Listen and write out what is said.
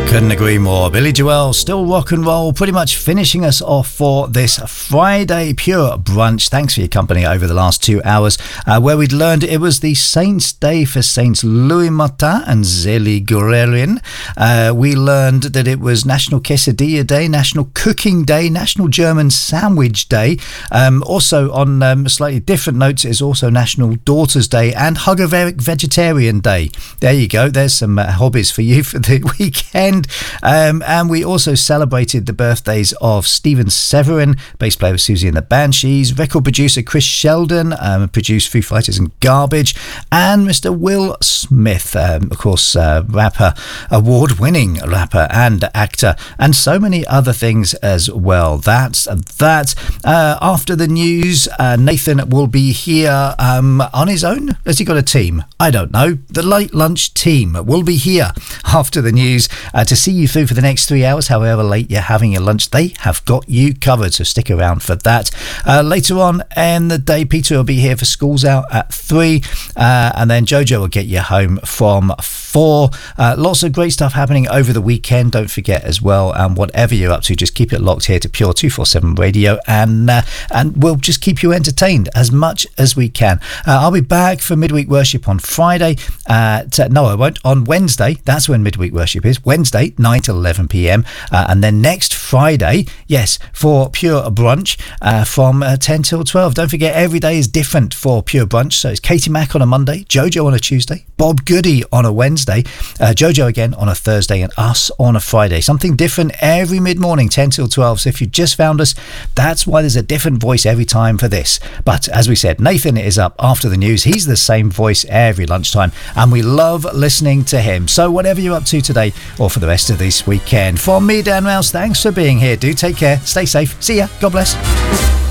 Couldn't agree more. Billy Joel, still rock and roll, pretty much finishing us off for this Friday Pure Brunch. Thanks for your company over the last 2 hours, where we'd learned it was the Saints' Day for Saints Louis Martin and Zélie Guerrerian. We learned that it was National Quesadilla Day, National Cooking Day, National German Sandwich Day. Also, on slightly different notes, is also National Daughters Day and Hugaveric Vegetarian Day. There you go. There's some hobbies for you for the weekend. And we also celebrated the birthdays of Steven Severin, bass player of Susie and the Banshees, record producer Chris Sheldon, produced Foo Fighters and Garbage, and Mr. Will Smith, of course, rapper, award-winning rapper and actor, and so many other things as well. That's that. After the news, Nathan will be here on his own. Has he got a team? I don't know. The Late Lunch team will be here after the news to see you through for the next 3 hours. However late you're having your lunch, they have got you covered, so stick around for that. Later on in the day, Peter will be here for Schools Out at 3, and then Jojo will get you home from 4. Lots of great stuff happening over the weekend. Don't forget as well, whatever you're up to, just keep it locked here to Pure 247 Radio, and we'll just keep you entertained as much as we can. I'll be back for midweek worship on Friday. No, I won't. On Wednesday, that's when midweek worship is. Wednesday, 9 till 11 p.m. And then next Friday, yes, for Pure Brunch from 10 till 12. Don't forget, every day is different for Pure Brunch. So it's Katie Mack on a Monday, Jojo on a Tuesday, Bob Goody on a Wednesday, Jojo again on a Thursday, and us on a Friday. Something different every mid-morning, 10 till 12. So if you just found us, that's why there's a different voice every time for this. But as we said, Nathan is up after the news. He's the same voice every lunchtime, and we love listening to him. So whatever you're up to today or for the rest of this weekend, from me, Dan Rouse, thanks for being here. Do take care, stay safe, see ya, God bless.